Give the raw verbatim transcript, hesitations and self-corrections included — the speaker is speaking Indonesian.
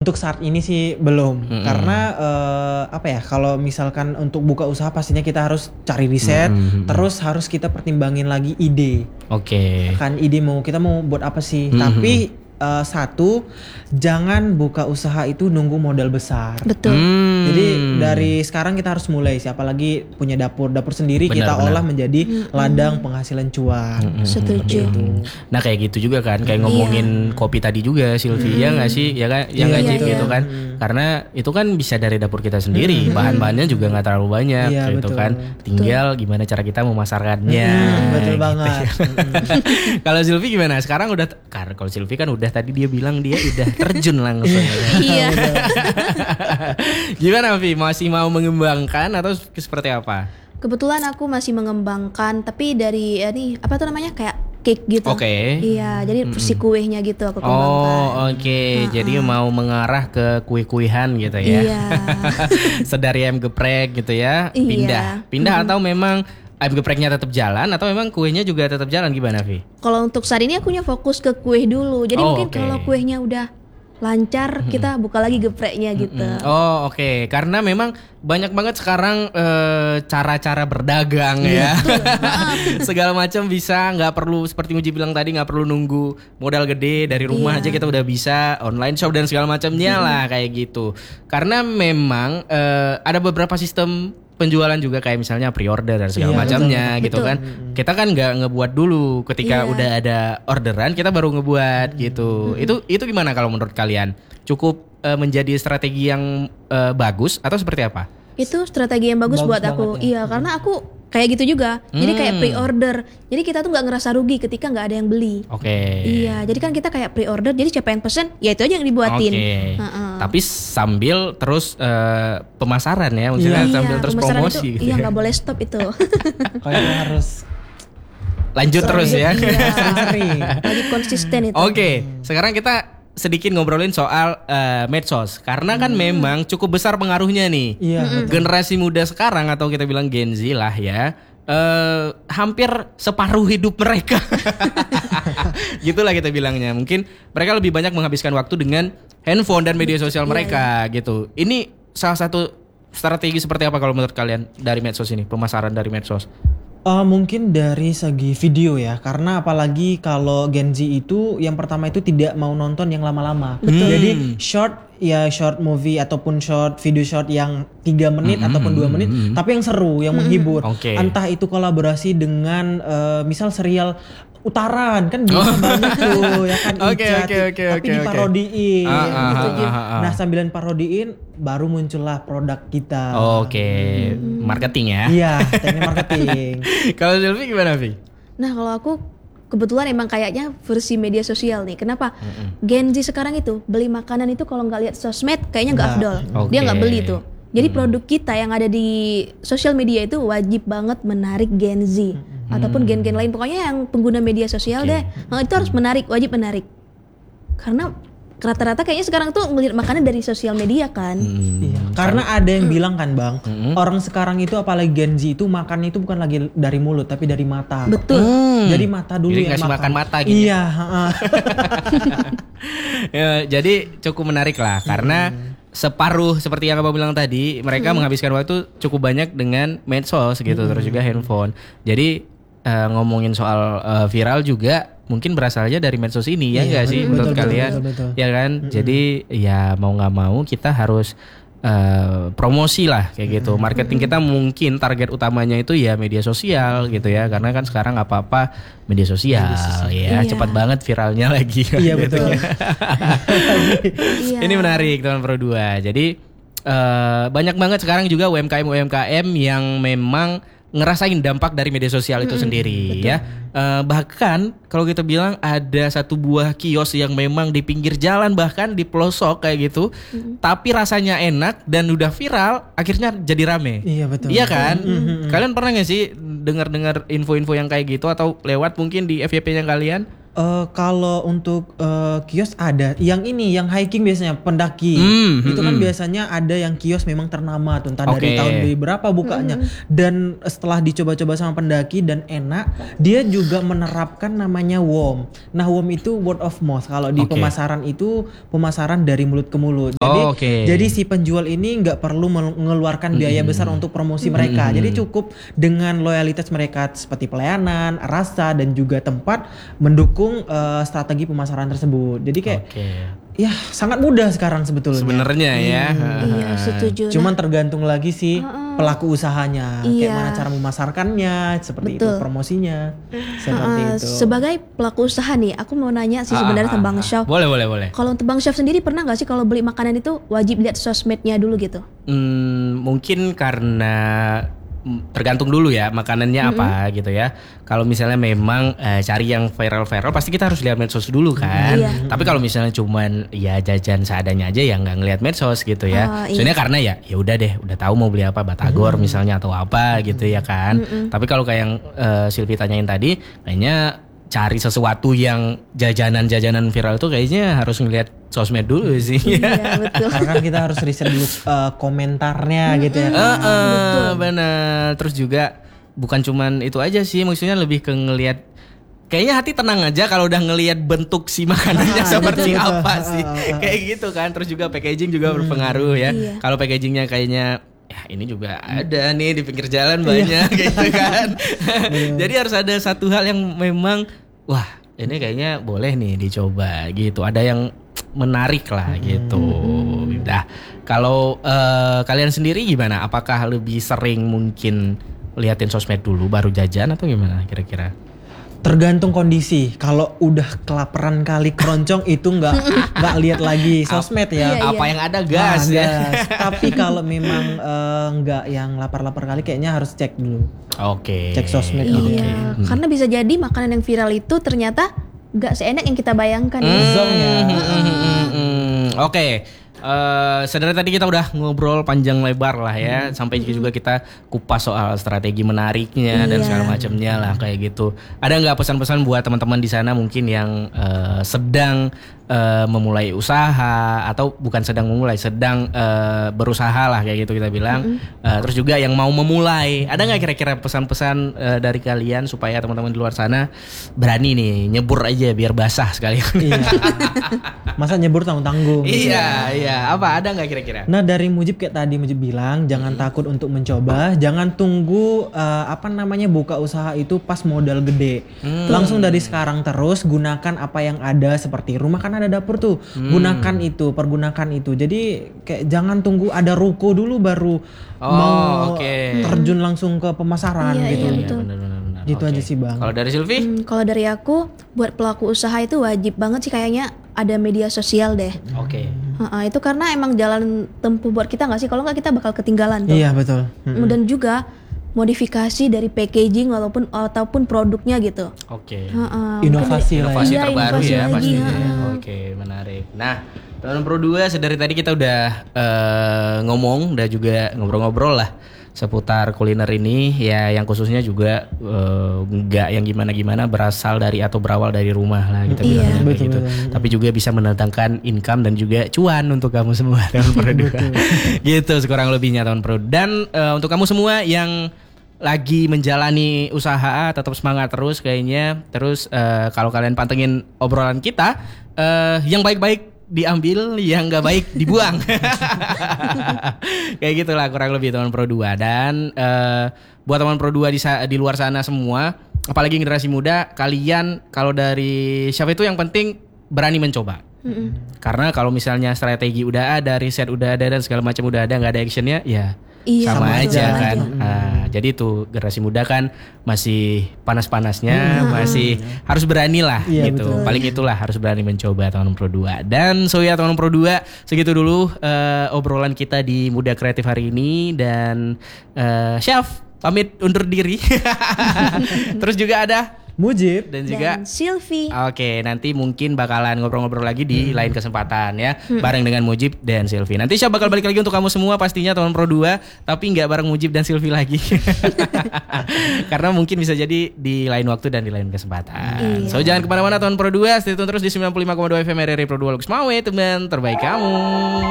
Untuk saat ini sih belum, Mm-mm. karena uh, apa ya? Kalau misalkan untuk buka usaha pastinya kita harus cari riset, Mm-mm. terus harus kita pertimbangin lagi ide. Oke. Kan ide mau kita mau buat apa sih? Mm-hmm. Tapi uh, satu, jangan buka usaha itu nunggu modal besar. Betul. Hmm. Jadi dari sekarang kita harus mulai, siapa lagi punya dapur dapur sendiri, Benar, kita benar. olah menjadi ladang penghasilan cuan. Setuju. Nah kayak gitu juga kan, kayak Iya. ngomongin kopi tadi juga Sylvie, ya nggak sih, ya kan, ya Iya, nggak iya, Cik, iya. gitu kan, karena itu kan bisa dari dapur kita sendiri, bahan-bahannya juga nggak terlalu banyak, Iya, gitu betul. kan, tinggal gimana cara kita memasarkannya. Hmm, betul gitu. banget. Kalau Sylvie gimana? Sekarang udah, karena kalau Sylvie kan udah tadi dia bilang dia udah terjun langsung. Iya. Gimana Vi? Masih mau mengembangkan atau seperti apa? Kebetulan aku masih mengembangkan, tapi dari ya nih apa tuh namanya kayak cake gitu. Oke. Iya, jadi si kuenya gitu aku kembangkan. Oh oke, jadi mau mengarah ke kue-kuehan gitu ya. Iya. Sedari ayam geprek gitu ya, Iya. pindah, pindah atau memang ayam gepreknya tetap jalan atau memang kuenya juga tetap jalan, gimana Vi? Kalau untuk saat ini akunya fokus ke kue dulu. Jadi Oh, mungkin oke. kalau kuenya udah lancar, kita buka lagi gepreknya gitu. Oh oke, karena memang banyak banget sekarang eh, cara-cara berdagang ya. Segala macam bisa, nggak perlu seperti Muji bilang tadi, nggak perlu nunggu modal gede, dari rumah Iya. aja kita udah bisa online shop dan segala macamnya lah kayak gitu. Karena memang eh, ada beberapa sistem penjualan juga, kayak misalnya pre-order dan segala Iya, macamnya betul. gitu Betul. kan. Kita kan nggak ngebuat dulu, ketika Iya. udah ada orderan kita baru ngebuat gitu. Itu itu gimana kalau menurut kalian? Cukup eh, menjadi strategi yang eh, bagus atau seperti apa? Itu strategi yang bagus, Bagus buat aku. banget ya. Iya, karena aku kayak gitu juga. Jadi kayak Hmm. pre-order. Jadi kita tuh nggak ngerasa rugi ketika nggak ada yang beli. Oke. Iya, jadi kan kita kayak pre-order. Jadi siapa yang pesen, ya itu aja yang dibuatin. Oke. Heeh. Tapi sambil terus eh, pemasaran ya, maksudnya Iya, sambil terus pemasaran promosi itu, gitu. iya ya. nggak boleh stop itu. Kayaknya harus Lanjut terus ya. sering. Lagi konsisten itu. Oke, sekarang kita sedikit ngobrolin soal eh, medsos, karena kan memang cukup besar pengaruhnya nih. Iya, betul. Generasi muda sekarang atau kita bilang Gen Z lah ya, eh, hampir separuh hidup mereka. Gitulah kita bilangnya. Mungkin mereka lebih banyak menghabiskan waktu dengan handphone dan media sosial mereka gitu. Ini salah satu strategi seperti apa kalau menurut kalian dari medsos ini, pemasaran dari medsos? Uh, mungkin dari segi video ya, karena apalagi kalau Gen Z itu yang pertama itu tidak mau nonton yang lama-lama. Jadi short ya short movie ataupun short video short yang tiga menit ataupun dua menit, tapi yang seru, yang menghibur. Oke. Entah itu kolaborasi dengan uh, misal serial Utaran kan bisa banyak tuh ya kan. Oke, Ica, oke, oke, tapi oke, diparodiin oke. Ah, ah, gitu. ah, ah, ah. Nah sambilan parodiin baru muncullah produk kita. Oke, marketing ya. Iya, teknik marketing. Kalau Sylvie gimana, Vi? Nah kalau aku kebetulan emang kayaknya versi media sosial nih. Kenapa? Gen Z sekarang itu beli makanan itu kalau nggak lihat sosmed kayaknya nggak Nggak. afdol. Oke. Dia nggak beli tuh. Jadi produk kita yang ada di sosial media itu wajib banget menarik Gen Z ataupun gen-gen lain. Pokoknya yang pengguna media sosial Oke. deh. Nah, itu harus menarik, wajib menarik. Karena rata-rata kayaknya sekarang tuh ngelihat makanan dari sosial media kan. Iya, karena ada yang bilang kan Bang, orang sekarang itu apalagi Gen Z itu makannya itu bukan lagi dari mulut tapi dari mata. Betul. Jadi mata dulu Jadi yang ngasih makan mata gitu. Iya, heeh. Ya, jadi cukup menarik lah, karena separuh seperti yang Abang bilang tadi, mereka menghabiskan waktu cukup banyak dengan medsos gitu, terus juga handphone. Jadi eh, ngomongin soal eh, viral juga mungkin berasalnya dari medsos ini, ya Iya, nggak sih betul, menurut betul, kalian? betul, betul. Ya kan? Jadi ya mau nggak mau kita harus eh, promosi lah kayak gitu. Marketing kita mungkin target utamanya itu ya media sosial gitu ya, karena kan sekarang apa-apa media sosial, ya, Iya. cepat banget viralnya lagi. Iya, gitu betul. ya. Iya. Ini menarik teman Pro dua. Jadi eh, banyak banget sekarang juga U M K M U M K M yang memang ngerasain dampak dari media sosial itu sendiri ya. Eh, bahkan kalau kita bilang ada satu buah kios yang memang di pinggir jalan, bahkan di pelosok kayak gitu, tapi rasanya enak dan udah viral, akhirnya jadi rame. Iya, betul. Iya kan? Kalian pernah nggak sih dengar-dengar info-info yang kayak gitu atau lewat mungkin di F Y P-nya kalian? Uh, kalau untuk uh, kios ada, yang ini yang hiking biasanya pendaki Hmm, itu hmm, kan hmm. biasanya ada yang kios memang ternama tuh entah Oke. dari tahun berapa bukanya dan setelah dicoba-coba sama pendaki dan enak dia juga menerapkan namanya W O M. Nah W O M itu word of mouth, kalau di Oke. pemasaran itu pemasaran dari mulut ke mulut. Jadi Oh, oke. jadi si penjual ini nggak perlu mengeluarkan biaya besar untuk promosi mereka. Jadi cukup dengan loyalitas mereka seperti pelayanan, rasa dan juga tempat mendukung uh, strategi pemasaran tersebut. Jadi kayak Oke. ya sangat mudah sekarang sebetulnya. Sebenarnya ya. Iya, setuju. Cuman tergantung lagi sih pelaku usahanya, kayak Iya. mana cara memasarkannya, seperti itu Betul. promosinya, seperti Uh, itu. sebagai pelaku usaha nih, aku mau nanya sih Ah, sebenarnya ah, tentang Bang ah. Syaf. Boleh, boleh, boleh. Kalau untuk Bang Syaf sendiri pernah nggak sih kalau beli makanan itu wajib lihat sosmednya dulu gitu? Hmm, mungkin karena mm, tergantung dulu ya makanannya apa gitu ya. Kalau misalnya memang eh, cari yang viral-viral pasti kita harus lihat medsos dulu kan. Iya. Tapi kalau misalnya cuman ya jajan seadanya aja ya nggak ngelihat medsos gitu ya. Oh, iya. Soalnya karena ya ya udah deh udah tahu mau beli apa batagor misalnya atau apa gitu ya kan. Tapi kalau kayak yang eh, Silvi tanyain tadi kayaknya cari sesuatu yang jajanan-jajanan viral itu kayaknya harus ngelihat sosmed dulu sih. Iya betul. Karena kan kita harus riset dulu uh, komentarnya gitu ya. Eh, eh, benar. Terus juga bukan cuman itu aja sih, maksudnya lebih ke ngelihat. Kayaknya hati tenang aja kalau udah ngelihat bentuk si makanannya seperti betul, betul. apa sih. Kayak gitu kan. Terus juga packaging juga berpengaruh ya. Iya. Kalau packagingnya kayaknya ya ini juga ada nih di pinggir jalan banyak gitu kan. Jadi harus ada satu hal yang memang wah ini kayaknya boleh nih dicoba gitu. Ada yang menarik lah gitu. Nah kalau eh, kalian sendiri gimana? Apakah lebih sering mungkin liatin sosmed dulu baru jajan atau gimana kira-kira? Tergantung kondisi. Kalau udah kelaparan kali keroncong itu nggak nggak lihat lagi sosmed ya. Iya, Apa iya. yang ada gas Nah, ya? gas. Tapi kalau memang eh, nggak yang lapar-lapar kali kayaknya harus cek dulu. Oke. Cek sosmed gitu. Iya, karena bisa jadi makanan yang viral itu ternyata nggak seenak yang kita bayangkan ya. Zong ya. Hmm, hmm, hmm, hmm. Oke. Eh, sebenarnya tadi kita udah ngobrol panjang lebar lah ya, sampai juga kita kupas soal strategi menariknya dan Iya. segala macamnya lah kayak gitu. Ada nggak pesan-pesan buat teman-teman di sana mungkin yang eh, sedang eh, memulai usaha atau bukan sedang memulai, sedang eh, berusaha lah kayak gitu kita bilang. Eh, terus juga yang mau memulai, ada nggak kira-kira pesan-pesan eh, dari kalian supaya teman-teman di luar sana berani nih nyebur aja biar basah sekalian. Iya. Masa nyebur tanggung-tanggung. Iya, iya. Apa ada nggak kira-kira? Nah dari Mujib kayak tadi Mujib bilang jangan takut untuk mencoba, jangan tunggu eh, apa namanya buka usaha itu pas modal gede. Langsung dari sekarang terus gunakan apa yang ada seperti rumah kan ada dapur tuh, gunakan itu, pergunakan itu. Jadi kayak jangan tunggu ada ruko dulu baru Oh, mau oke. terjun langsung ke pemasaran Iya, gitu. iya, Iya, betul. benar-benar. Gitu aja sih, Bang. Kalau dari Silvi? Hmm, kalau dari aku buat pelaku usaha itu wajib banget sih kayaknya ada media sosial deh. Oke. Ha-ha, itu karena emang jalan tempuh buat kita nggak sih? Kalau nggak kita bakal ketinggalan tuh. Iya betul. Hmm. Dan juga modifikasi dari packaging walaupun ataupun produknya gitu. Oke. Ha-ha, Inovasi lah Inovasi Iya, terbaru inovasi ya lagi, pasti. ha. Oke, menarik. Nah, tahun Pro dua sedari tadi kita udah eh, ngomong dan juga ngobrol-ngobrol lah seputar kuliner ini ya, yang khususnya juga eh, nggak yang gimana-gimana, berasal dari atau berawal dari rumah lah kita Iya. bilang kayak Betul, gitu. betul. Tapi juga bisa mendatangkan income dan juga cuan untuk kamu semua tahun Pro dua. Gitu sekurang lebihnya tahun Pro. Dan eh, untuk kamu semua yang lagi menjalani usaha tetap semangat terus kayaknya. Terus eh, kalau kalian pantengin obrolan kita, eh, yang baik-baik diambil, yang nggak baik dibuang. Kayak gitulah kurang lebih teman Pro dua. Dan eh, buat teman Pro dua di, sa- di luar sana semua, apalagi generasi muda, kalian kalau dari siapa itu yang penting berani mencoba. Karena kalau misalnya strategi udah ada, riset udah ada dan segala macam udah ada, nggak ada actionnya, ya Iya, sama, sama aja aja. kan. Nah, jadi tuh generasi muda kan masih panas-panasnya, masih harus berani lah Iya, gitu. betul. Paling itulah harus berani mencoba tahun Pro dua. Dan so ya tahun Pro dua, segitu dulu eh, obrolan kita di Muda Kreatif hari ini. Dan eh, Syaf pamit undur diri. Terus juga ada Mujib dan juga Dan Silvi. Oke, nanti mungkin bakalan ngobrol-ngobrol lagi di lain kesempatan ya, bareng dengan Mujib dan Silvi. Nanti Syah bakal balik lagi untuk kamu semua pastinya teman Pro dua, tapi nggak bareng Mujib dan Silvi lagi. Karena mungkin bisa jadi di lain waktu dan di lain kesempatan. Iya. So jangan kemana-mana teman Pro dua, stay tune terus di sembilan puluh lima koma dua F M R R I Pro dua Lux Mawe, teman terbaik kamu.